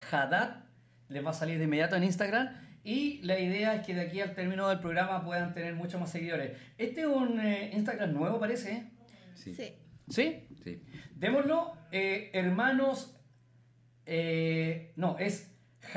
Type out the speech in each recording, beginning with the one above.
Haddad, les va a salir de inmediato en Instagram. Y la idea es que de aquí al término del programa puedan tener muchos más seguidores. Este es un Instagram nuevo, parece, ¿eh? Sí. ¿Sí? Sí. Démoslo, hermanos. No, es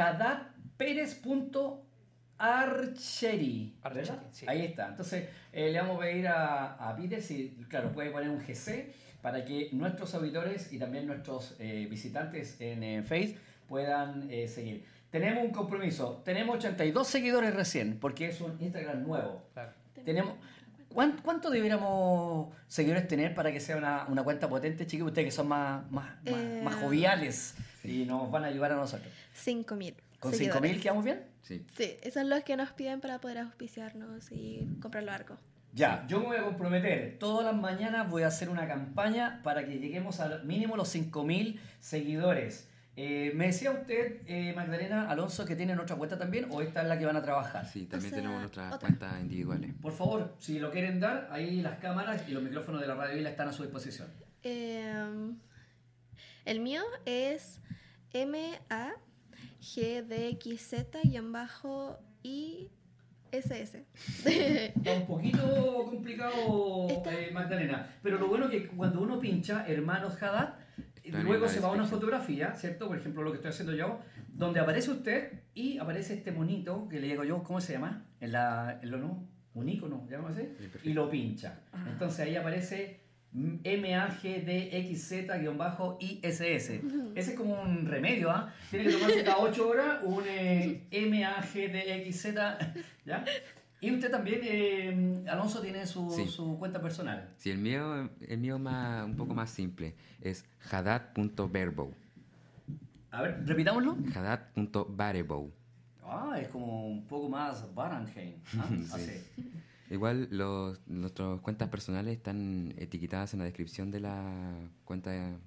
haddadperez.archery. Archery, sí. Ahí está. Entonces le vamos a pedir a Peter si, claro, puede poner un GC para que nuestros auditores y también nuestros visitantes en Face puedan seguir. Tenemos un compromiso. Tenemos 82 seguidores recién porque es un Instagram nuevo. Claro. Tenemos... ¿Cuánto deberíamos seguidores tener para que sea una cuenta potente, chicos? Ustedes que son más joviales y nos van a ayudar a nosotros. 5.000. ¿Con 5.000 quedamos bien? Sí. Sí, esos son los que nos piden para poder auspiciarnos y comprar los arcos. Ya, yo me voy a comprometer. Todas las mañanas voy a hacer una campaña para que lleguemos al mínimo los 5.000 seguidores. Me decía usted, Magdalena Alonso, que tienen otra cuenta también, o esta es la que van a trabajar. Sí, también tenemos nuestras otra. cuentas individuales. Por favor, si lo quieren dar, ahí las cámaras y los micrófonos de la Radio Vila están a su disposición. El mío es MAGDXZ-ISS. Está un poquito complicado, Magdalena, pero lo bueno es que cuando uno pincha Hermanos Haddad, También luego la se va a una descripción. fotografía, ¿cierto? Por ejemplo, lo que estoy haciendo yo, donde aparece usted y aparece este monito que le digo yo, ¿cómo se llama? En lo no, un icono, llamamos así, perfecto. y lo pincha. Entonces ahí aparece MAGDXZ-ISS. Ese es como un remedio, ¿ah? Tiene que tomarse cada 8 horas un MAGDXZ, ¿ya? Y usted también, Alonso, tiene Sí. su cuenta personal. Sí, el mío un poco más simple. Es haddad.barebow. A ver, repitámoslo. Haddad.barebow. Ah, es como un poco más Baranheim. ¿Ah? Sí. Así. Igual nuestras cuentas personales están etiquetadas en la descripción de la cuenta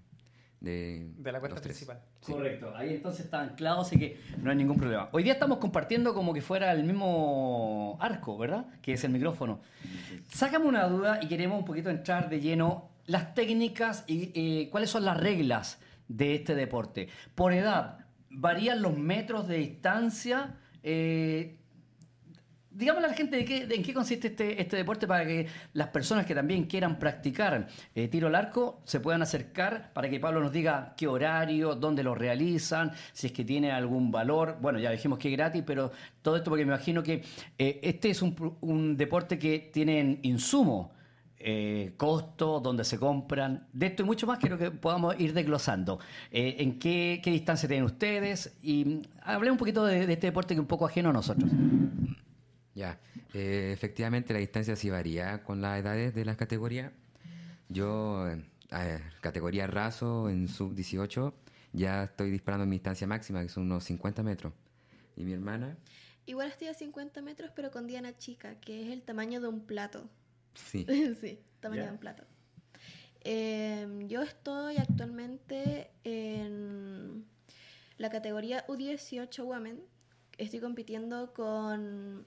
de la cuenta los tres. principal. Sí. Correcto, ahí entonces está anclado, así que no hay ningún problema. Hoy día estamos compartiendo como que fuera el mismo arco, ¿verdad? Que es el micrófono. Sácame una duda y queremos un poquito entrar de lleno las técnicas y cuáles son las reglas de este deporte. Por edad, ¿varían los metros de distancia? Digámosle a la gente en qué consiste este deporte para que las personas que también quieran practicar tiro al arco se puedan acercar para que Pablo nos diga qué horario, dónde lo realizan, si es que tiene algún valor. Bueno, ya dijimos que es gratis, pero todo esto porque me imagino que este es un deporte que tienen insumo, costos, donde se compran. De esto y mucho más quiero que podamos ir desglosando. ¿En qué distancia tienen ustedes? Y hablé un poquito de este deporte que es un poco ajeno a nosotros. Ya, efectivamente la distancia sí varía con las edades de las categorías. Yo, categoría raso en sub 18, ya estoy disparando en mi distancia máxima, que son unos 50 metros. Y mi hermana, Igual estoy a 50 metros, pero con diana chica, que es el tamaño de un plato. sí, Sí, tamaño Ya. de un plato. Yo estoy actualmente en la categoría U18 Women. Estoy compitiendo con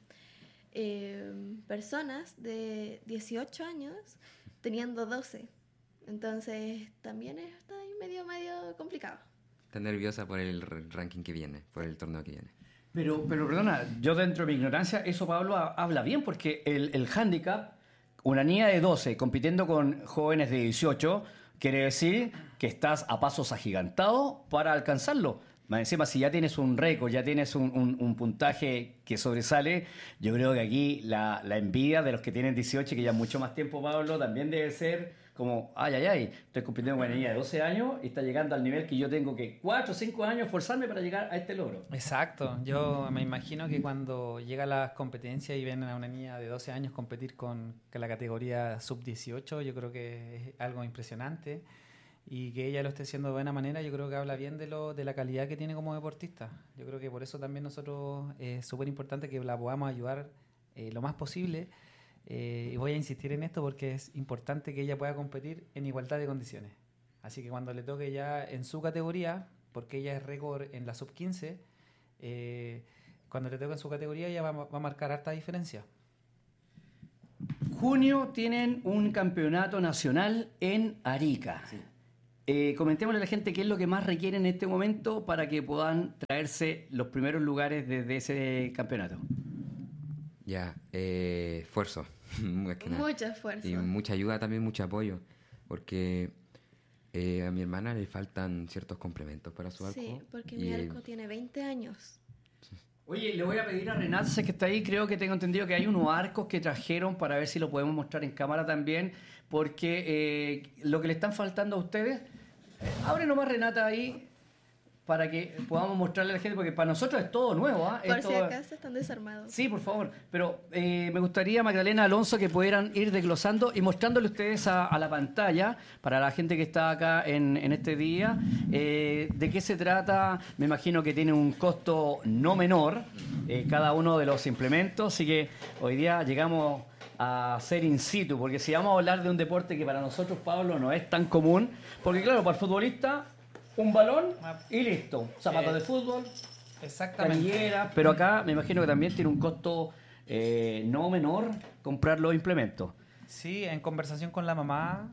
personas de 18 años teniendo 12. Entonces también está ahí medio complicado. está nerviosa por el ranking que viene, por el torneo que viene. Pero perdona, yo dentro de mi ignorancia, eso Pablo habla bien, porque el handicap, una niña de 12 compitiendo con jóvenes de 18, quiere decir que estás a pasos agigantados para alcanzarlo. Más encima, si ya tienes un récord, ya tienes un puntaje que sobresale, yo creo que aquí la envidia de los que tienen 18, que ya mucho más tiempo, Pablo, también debe ser como, ay, estoy compitiendo con una niña de 12 años y está llegando al nivel que yo tengo que 4 o 5 años esforzarme para llegar a este logro. Exacto, yo me imagino que cuando llega a las competencias y ven a una niña de 12 años competir con la categoría sub-18, yo creo que es algo impresionante. Y que ella lo esté haciendo de buena manera, yo creo que habla bien de la calidad que tiene como deportista. Yo creo que por eso también nosotros es súper importante que la podamos ayudar lo más posible. Y voy a insistir en esto porque es importante que ella pueda competir en igualdad de condiciones. Así que cuando le toque ya en su categoría, porque ella es récord en la sub-15, cuando le toque en su categoría ella va a marcar harta diferencia. Junio tienen un campeonato nacional en Arica. Sí. comentémosle a la gente qué es lo que más requiere en este momento para que puedan traerse los primeros lugares desde ese campeonato. Ya, esfuerzo, más que nada. Mucho esfuerzo. Y mucha ayuda también, mucho apoyo, porque a mi hermana le faltan ciertos complementos para su arco. Sí, porque y, mi arco tiene 20 años. Oye, le voy a pedir a Renata, sé que está ahí, creo que tengo entendido que hay unos arcos que trajeron para ver si lo podemos mostrar en cámara también, porque lo que le están faltando a ustedes, abre nomás Renata ahí para que podamos mostrarle a la gente, porque para nosotros es todo nuevo. ¿Ah? Por Es si todo- acaso están desarmados. Sí, por favor, pero me gustaría, Magdalena, Alonso, que pudieran ir desglosando y mostrándole ustedes a la pantalla, para la gente que está acá en este día, de qué se trata. Me imagino que tiene un costo no menor cada uno de los implementos, así que hoy día llegamos a ser in situ, porque si vamos a hablar de un deporte que para nosotros, Pablo, no es tan común, porque claro, para el futbolista, un balón y listo, zapatos de fútbol, Exactamente. canillera, pero acá me imagino que también tiene un costo no menor comprar los implementos. Sí, en conversación con la mamá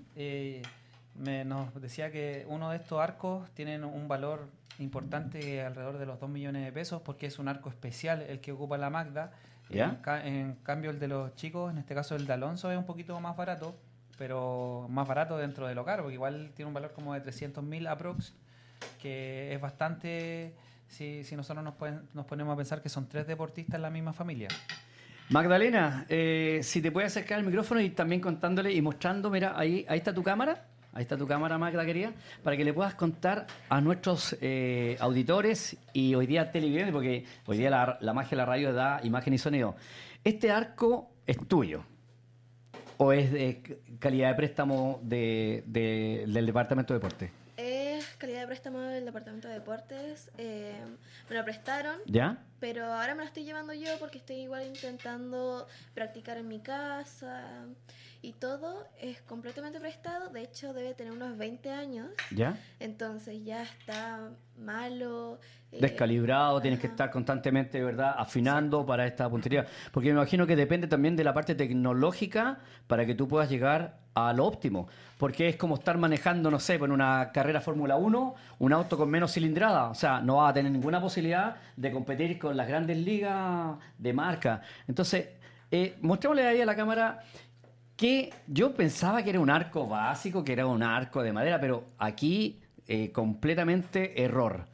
nos decía que uno de estos arcos tienen un valor importante alrededor de los 2 millones de pesos porque es un arco especial el que ocupa la Magda. ¿Ya? En cambio el de los chicos, en este caso el de Alonso, es un poquito más barato, pero más barato dentro de lo caro, porque igual tiene un valor como de 300.000 aprox, que es bastante si nosotros nos ponemos a pensar que son 3 deportistas en la misma familia. Magdalena, si te puedes acercar el micrófono y también contándole y mostrando, mira, ahí está tu cámara. Ahí está tu cámara, Magda, querida, para que le puedas contar a nuestros auditores y hoy día televidentes, porque hoy día la magia de la radio da imagen y sonido. ¿Este arco es tuyo o es de calidad de préstamo del Departamento de Deporte? Es calidad de préstamo del Departamento de Deportes. Me lo prestaron, ¿Ya? pero ahora me lo estoy llevando yo porque estoy igual intentando practicar en mi casa y todo es completamente prestado. De hecho, debe tener unos 20 años. ¿Ya? Entonces ya está malo. Descalibrado, tienes que ajá. estar constantemente, ¿verdad?, afinando para esta puntería. Porque me imagino que depende también de la parte tecnológica para que tú puedas llegar a lo óptimo. Porque es como estar manejando, no sé, por una carrera Fórmula 1, un auto con menos cilindrada. O sea, no vas a tener ninguna posibilidad de competir con las grandes ligas de marca. Entonces, mostrémosle ahí a la cámara que yo pensaba que era un arco básico, que era un arco de madera, pero aquí completamente error.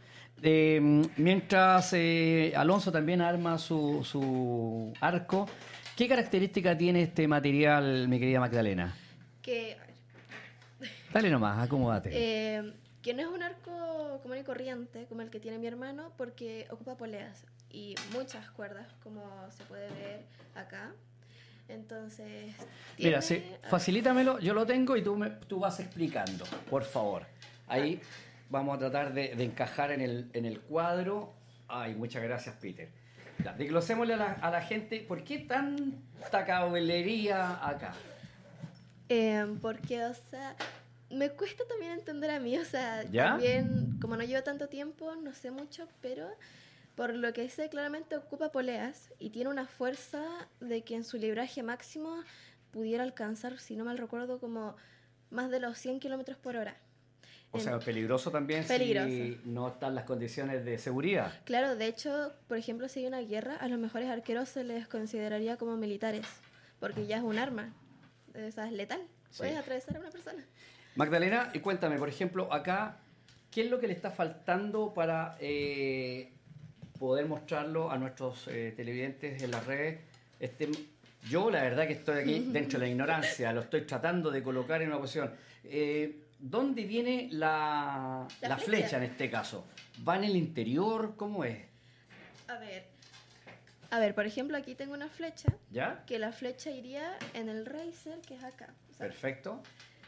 Mientras Alonso también arma su arco, ¿qué característica tiene este material, mi querida Magdalena? Que, Dale nomás, acomódate. que no es un arco común y corriente como el que tiene mi hermano porque ocupa poleas y muchas cuerdas, como se puede ver acá. Entonces, Mira, tiene- facilítamelo, yo lo tengo y tú vas explicando, por favor. Ahí vamos a tratar de encajar en el cuadro. Ay, muchas gracias, Peter. Ya, desglosémosle a la gente, ¿por qué tanta caballería acá? Porque, o sea, me cuesta también entender a mí, o sea, ¿Ya? también, como no llevo tanto tiempo, no sé mucho, pero por lo que sé, claramente ocupa poleas y tiene una fuerza de que en su libraje máximo pudiera alcanzar, si no mal recuerdo, como más de los 100 kilómetros por hora. O sea, peligroso también Peligroso. si no están las condiciones de seguridad. Claro, de hecho, por ejemplo, si hay una guerra, a los mejores arqueros se les consideraría como militares, porque ya es un arma, o sea, es letal, Sí. puedes atravesar a una persona. Magdalena, y cuéntame, por ejemplo, acá, ¿qué es lo que le está faltando para poder mostrarlo a nuestros televidentes en las redes? Yo, la verdad que estoy aquí dentro de la ignorancia, lo estoy tratando de colocar en una posición. ¿Dónde viene la La flecha flecha. en este caso? ¿Va en el interior? ¿Cómo es? A ver, por ejemplo, aquí tengo una flecha, ¿Ya? que la flecha iría en el racer, que es acá. O sea, Perfecto.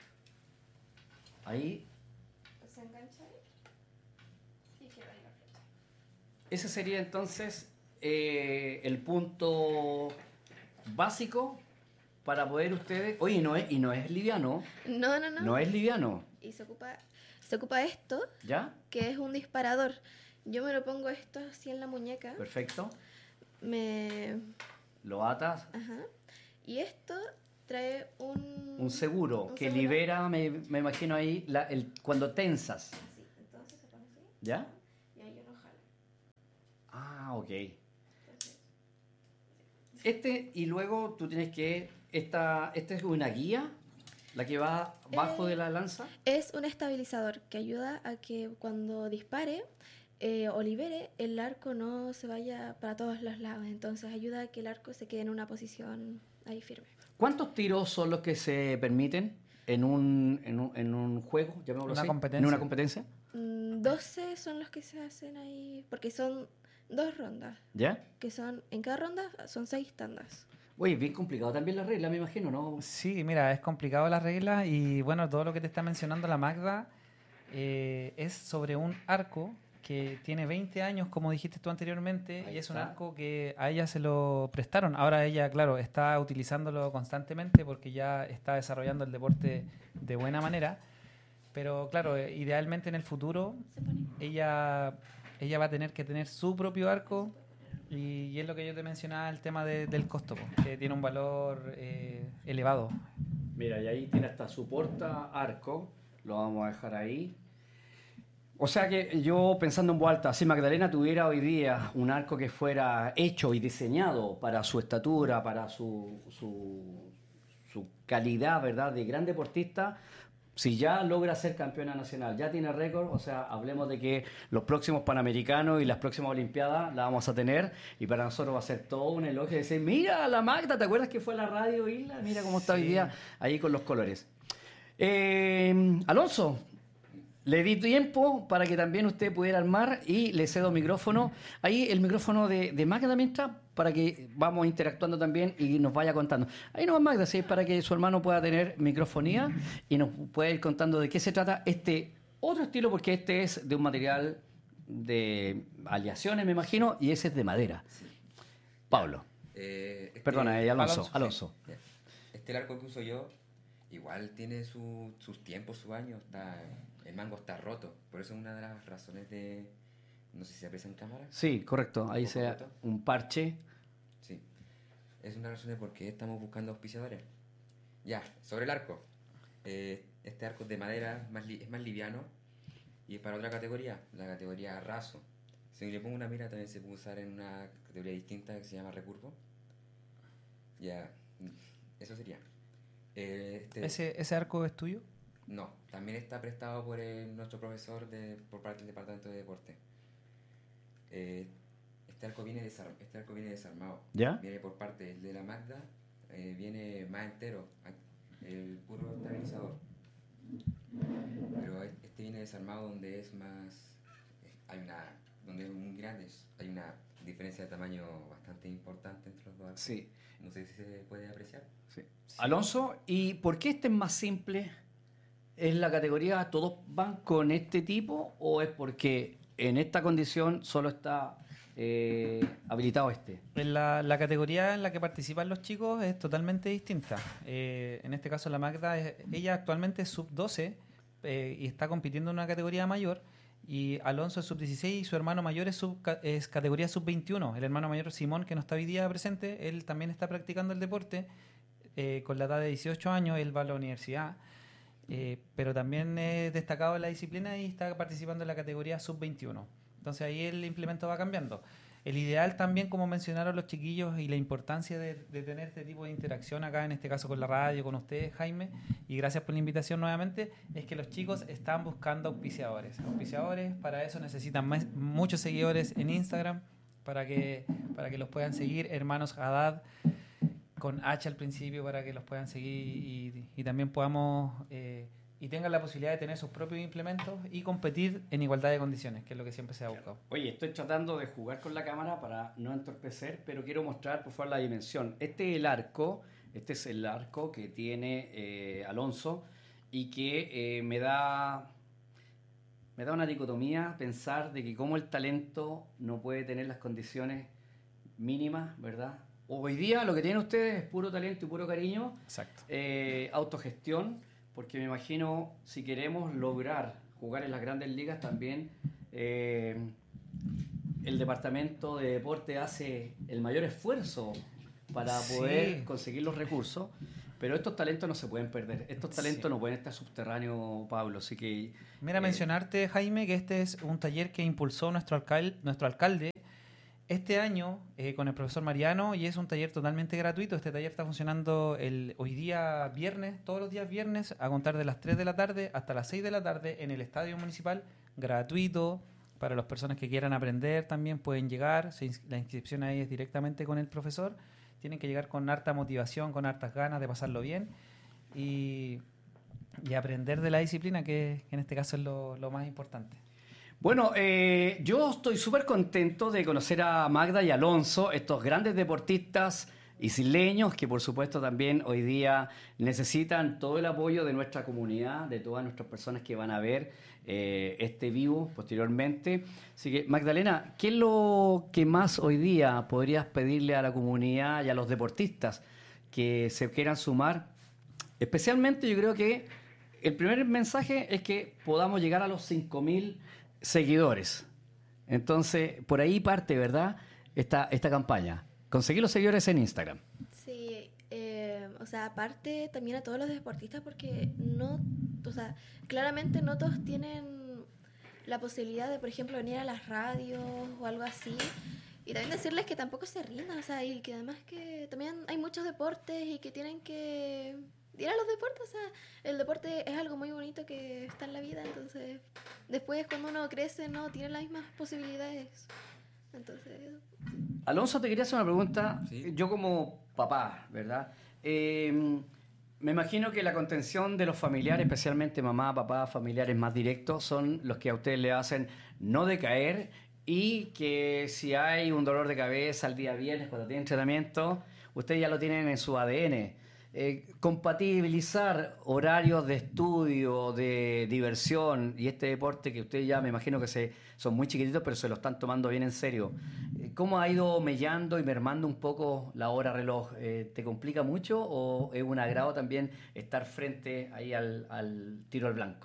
Ahí, se engancha ahí y queda ahí la flecha. ese sería entonces el punto básico para poder ustedes... Oye, y no es liviano, No. no es liviano, Y se ocupa esto, ¿ya? que es un disparador. Yo me lo pongo esto así en la muñeca. Perfecto. Me... Lo atas. Ajá. Y esto trae un... Un seguro un que seguro. libera, me imagino ahí, cuando tensas. Así, entonces se pone así ¿Ya? y ahí uno jala. Ah, ok. Entonces, Y luego tú tienes que... Esta es una guía, la que va bajo de la lanza. es un estabilizador que ayuda a que cuando dispare o libere, el arco no se vaya para todos los lados. Entonces ayuda a que el arco se quede en una posición ahí firme. ¿Cuántos tiros son los que se permiten en un juego, llamémoslo Una así? competencia. ¿En una competencia? 12 son los que se hacen ahí, porque son 2 rondas, ¿Ya? que son, en cada ronda son 6 tandas. Oye, bien complicado también la regla, me imagino, ¿no? Sí, mira, es complicado la regla y bueno, todo lo que te está mencionando la Magda es sobre un arco que tiene 20 años, como dijiste tú anteriormente, Ahí y es un está. arco que a ella se lo prestaron. Ahora ella, claro, está utilizándolo constantemente porque ya está desarrollando el deporte de buena manera, pero claro, idealmente en el futuro Se pone. ella va a tener que tener su propio arco. Y es lo que yo te mencionaba, el tema del costo, po, que tiene un valor elevado. Mira, y ahí tiene hasta su porta arco, lo vamos a dejar ahí. O sea que yo pensando en voz alta, si Magdalena tuviera hoy día un arco que fuera hecho y diseñado para su estatura, para su calidad, ¿verdad?, de gran deportista, si ya logra ser campeona nacional, ya tiene récord, o sea, hablemos de que los próximos Panamericanos y las próximas Olimpiadas la vamos a tener y para nosotros va a ser todo un elogio de decir, mira la Magda, ¿te acuerdas que fue a la radio Isla? Mira cómo está hoy día ahí con los colores. Alonso, le di tiempo para que también usted pudiera armar y le cedo micrófono. Ahí el micrófono de Magda mientras, para que vamos interactuando también y nos vaya contando. Ahí no va Magda, sí, para que su hermano pueda tener microfonía y nos pueda ir contando de qué se trata este otro estilo, porque este es de un material de aleaciones, me imagino, y ese es de madera. Pablo. Perdona, Alonso. Alonso. Sí. Este arco que uso yo, igual tiene sus tiempos, sus años. El mango está roto. Por eso es una de las razones de... No sé si se aprecia en cámara. Sí, correcto. Ahí ¿Un poco se roto? un parche. Sí. Es una razón de por qué estamos buscando auspiciadores. Ya, sobre el arco. Este arco es de madera, es más liviano. Y es para otra categoría, la categoría raso. Si le pongo una mira, también se puede usar en una categoría distinta que se llama recurvo. Ya, eso sería. ¿Ese arco es tuyo? No, también está prestado por nuestro profesor por parte del Departamento de Deporte. Este arco viene desarmado. ¿Ya? Viene por parte de la Magda, viene más entero, el puro estabilizador. Pero este viene desarmado donde es más... donde es muy grande, hay una diferencia de tamaño bastante importante entre los dos arcos. Sí. No sé si se puede apreciar. Sí. Alonso, ¿y por qué este es más simple? ¿Es la categoría, todos van con este tipo o es porque en esta condición solo está habilitado este? La categoría en la que participan los chicos es totalmente distinta. En este caso la Magda, ella actualmente es sub-12 y está compitiendo en una categoría mayor. Y Alonso es sub-16 y su hermano mayor es categoría sub-21. El hermano mayor Simón, que no está hoy día presente, él también está practicando el deporte. Con la edad de 18 años, él va a la universidad. Pero también es destacado en la disciplina y está participando en la categoría sub-21. Entonces ahí el implemento va cambiando. El ideal también, como mencionaron los chiquillos, y la importancia de tener este tipo de interacción acá, en este caso con la radio, con ustedes, Jaime, y gracias por la invitación nuevamente, es que los chicos están buscando auspiciadores. Auspiciadores, para eso necesitan muchos seguidores en Instagram, para que los puedan seguir. Hermanos Haddad, con H al principio, para que los puedan seguir y también podamos... y tengan la posibilidad de tener sus propios implementos y competir en igualdad de condiciones, que es lo que siempre se ha buscado. Oye, estoy tratando de jugar con la cámara para no entorpecer, pero quiero mostrar por favor la dimensión. Este es el arco que tiene Alonso y que me da una dicotomía pensar de que como el talento no puede tener las condiciones mínimas, ¿verdad? Hoy día lo que tienen ustedes es puro talento y puro cariño, Exacto. autogestión, porque me imagino si queremos lograr jugar en las grandes ligas también el departamento de deporte hace el mayor esfuerzo para poder conseguir los recursos, Pero estos talentos no se pueden perder. Estos talentos no pueden estar subterráneos, Pablo. Así que... Mira, mencionarte, Jaime, que este es un taller que impulsó nuestro alcalde este año con el profesor Mariano, y es un taller totalmente gratuito. Este taller está funcionando hoy día viernes, todos los días viernes, a contar de las 3 de la tarde hasta las 6 de la tarde en el Estadio Municipal, gratuito. Para las personas que quieran aprender también pueden llegar. La inscripción ahí es directamente con el profesor. Tienen que llegar con harta motivación, con hartas ganas de pasarlo bien y aprender de la disciplina, que en este caso es lo más importante. Bueno, yo estoy súper contento de conocer a Magda y Alonso, estos grandes deportistas isleños que por supuesto también hoy día necesitan todo el apoyo de nuestra comunidad, de todas nuestras personas que van a ver este vivo posteriormente. Así que, Magdalena, ¿qué es lo que más hoy día podrías pedirle a la comunidad y a los deportistas que se quieran sumar? Especialmente yo creo que el primer mensaje es que podamos llegar a los 5.000 seguidores. Entonces, por ahí parte, ¿verdad? Esta campaña. Conseguir los seguidores en Instagram. Sí, o sea, aparte también a todos los deportistas, porque no, o sea, claramente no todos tienen la posibilidad de, por ejemplo, venir a las radios o algo así. Y también decirles que tampoco se rindan, o sea, y que además que también hay muchos deportes y que tienen que ir a los deportes, o sea, el deporte es algo muy bonito que está en la vida, entonces después cuando uno crece no tiene las mismas posibilidades, entonces... Alonso, te quería hacer una pregunta. Sí. Yo como papá, ¿verdad? Me imagino que la contención de los familiares, especialmente mamá, papá, familiares más directos, son los que a ustedes le hacen no decaer, y que si hay un dolor de cabeza el día viernes cuando tienen entrenamiento, ustedes ya lo tienen en su ADN. Compatibilizar horarios de estudio, de diversión y este deporte que ustedes ya me imagino que son muy chiquititos pero se lo están tomando bien en serio. ¿Cómo ha ido mellando y mermando un poco la hora reloj? ¿Te complica mucho o es un agrado también estar frente ahí al tiro al blanco?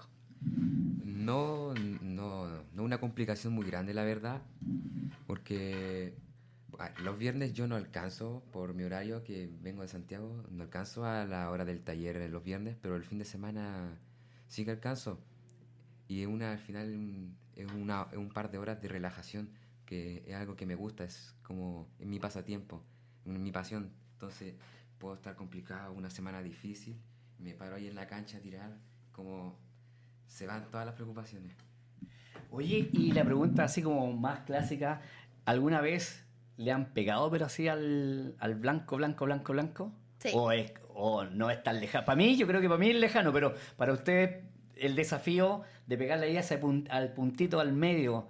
No una complicación muy grande, la verdad, porque los viernes yo no alcanzo, por mi horario que vengo de Santiago, no alcanzo a la hora del taller los viernes, pero el fin de semana sí que alcanzo. Y al final es un par de horas de relajación, que es algo que me gusta, es como en mi pasatiempo, en mi pasión. Entonces puedo estar complicado, una semana difícil, me paro ahí en la cancha a tirar, como se van todas las preocupaciones. Oye, y la pregunta así como más clásica, ¿alguna vez le han pegado pero así al blanco? Sí. ¿O no es tan lejano? Para mí, yo creo que para mí es lejano, pero para usted el desafío de pegarle ahí al puntito al medio,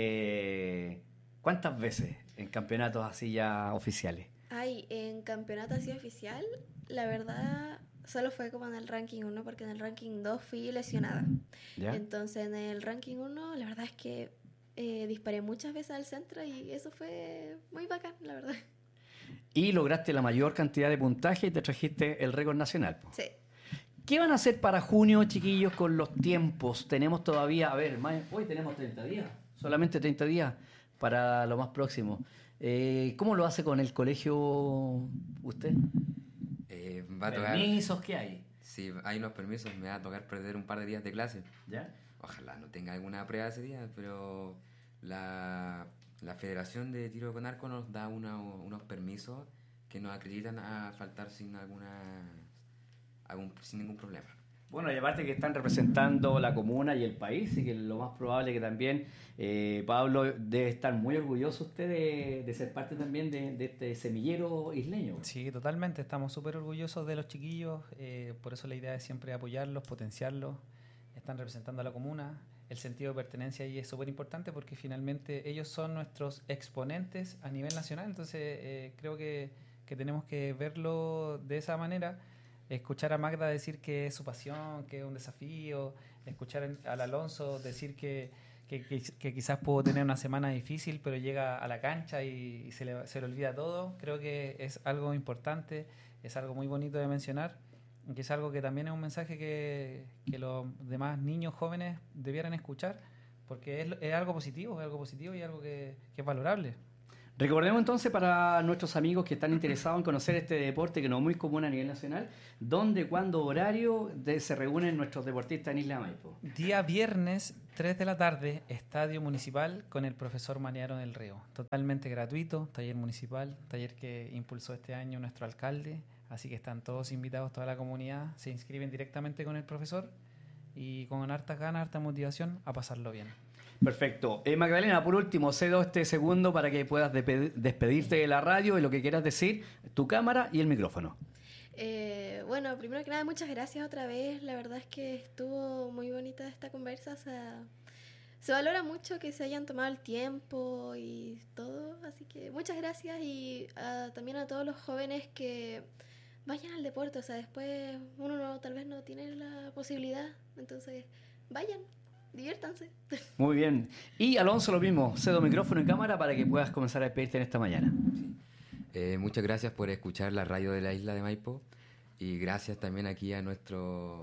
¿cuántas veces en campeonatos así ya oficiales? Ay, en campeonato así oficial, la verdad, solo fue como en el ranking 1, porque en el ranking 2 fui lesionada. ¿Ya? Entonces, en el ranking 1, la verdad es que disparé muchas veces al centro y eso fue muy bacán, la verdad. Y lograste la mayor cantidad de puntaje y te trajiste el récord nacional. Sí. ¿Qué van a hacer para junio, chiquillos, con los tiempos? Tenemos todavía, a ver, hoy tenemos 30 días, solamente 30 días para lo más próximo. ¿Cómo lo hace con el colegio usted? Va a tocar, ¿Permisos qué hay? si hay unos permisos, me va a tocar perder un par de días de clase. ¿Ya? Ojalá no tenga alguna prueba ese día, pero la Federación de Tiro con Arco nos da unos permisos que nos acreditan a faltar sin ningún problema. Bueno, y aparte que están representando la comuna y el país, y que lo más probable que también Pablo debe estar muy orgulloso usted de ser parte también de este semillero isleño. Sí, totalmente. Estamos súper orgullosos de los chiquillos. Por eso la idea es siempre apoyarlos, potenciarlos. Están representando a la comuna. El sentido de pertenencia ahí es súper importante porque finalmente ellos son nuestros exponentes a nivel nacional. Entonces creo que tenemos que verlo de esa manera. Escuchar a Magda decir que es su pasión, que es un desafío. Escuchar al Alonso decir que quizás pudo tener una semana difícil, pero llega a la cancha y se le olvida todo. Creo que es algo importante, es algo muy bonito de mencionar, que es algo que también es un mensaje que los demás niños jóvenes debieran escuchar, porque es algo positivo y algo que es valorable. Recordemos entonces para nuestros amigos que están interesados en conocer este deporte que no es muy común a nivel nacional, ¿dónde, cuándo, horario se reúnen nuestros deportistas en Isla de Maipo? Día viernes, 3 de la tarde, Estadio Municipal con el profesor Mariano del Río. Totalmente gratuito, taller municipal, taller que impulsó este año nuestro alcalde. Así que están todos invitados, toda la comunidad. Se inscriben directamente con el profesor y con hartas ganas, harta motivación a pasarlo bien. Perfecto. Magdalena, por último, cedo este segundo para que puedas despedirte de la radio y lo que quieras decir, tu cámara y el micrófono. Bueno, primero que nada, muchas gracias otra vez. La verdad es que estuvo muy bonita esta conversa. O sea, se valora mucho que se hayan tomado el tiempo y todo. Así que muchas gracias y también a todos los jóvenes que vayan al deporte. O sea, después uno tal vez no tiene la posibilidad. Entonces, vayan. Diviértanse. Muy bien. Y Alonso, lo mismo, cedo micrófono y cámara para que puedas comenzar a despedirte en esta mañana. Muchas gracias por escuchar la radio de la Isla de Maipo y gracias también aquí a nuestro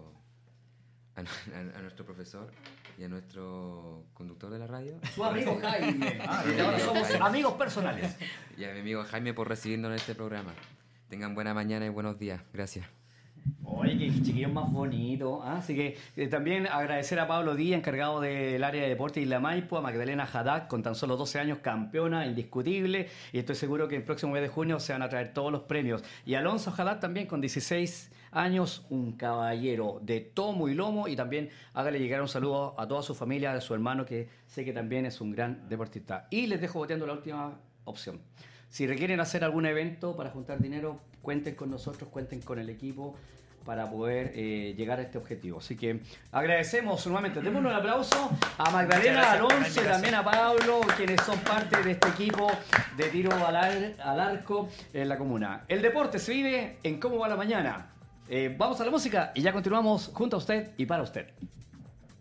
profesor y a nuestro conductor de la radio. Su amigo Jaime. Ahora somos amigos personales. Y a mi amigo Jaime por recibirnos en este programa. Tengan buena mañana y buenos días. Gracias. Oye, qué chiquillos más bonitos. Así que también agradecer a Pablo Díaz, encargado del área de deporte de Isla Maipo, a Magdalena Haddad, con tan solo 12 años, campeona indiscutible, y estoy seguro que el próximo mes de junio se van a traer todos los premios. Y Alonso Haddad también, con 16 años, un caballero de tomo y lomo, y también hágale llegar un saludo a toda su familia, a su hermano, que sé que también es un gran deportista. Y les dejo boteando la última opción. Si requieren hacer algún evento para juntar dinero, cuenten con nosotros, cuenten con el equipo para poder llegar a este objetivo. Así que agradecemos nuevamente, démosle un aplauso a Magdalena, a Alonso y también a Pablo, quienes son parte de este equipo de tiro al arco en la comuna. El deporte se vive en Cómo va la mañana. Vamos a la música y ya continuamos junto a usted y para usted.